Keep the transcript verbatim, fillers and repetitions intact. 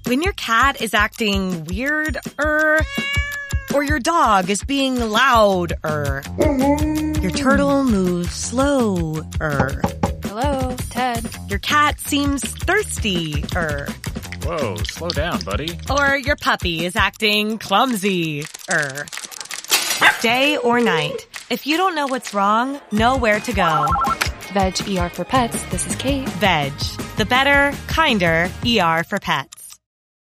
When your cat is acting weird, er, or your dog is being loud, er, your turtle moves slow, er. Hello, Ted. Your cat seems thirsty, er. Whoa, slow down, buddy. Or your puppy is acting clumsy, er. Day or night, if you don't know what's wrong, know where to go. Veg E R for Pets, this is Kate. Veg, the better, kinder E R for pets.